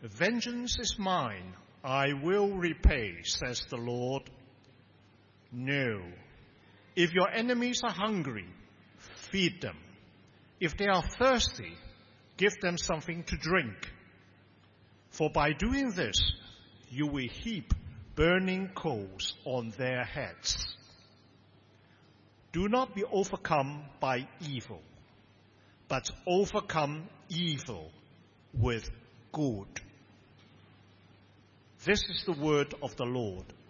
Vengeance is mine, I will repay, says the Lord. No. If your enemies are hungry, feed them. If they are thirsty, give them something to drink. For by doing this, you will heap burning coals on their heads. Do not be overcome by evil, but overcome evil with good. This is the word of the Lord.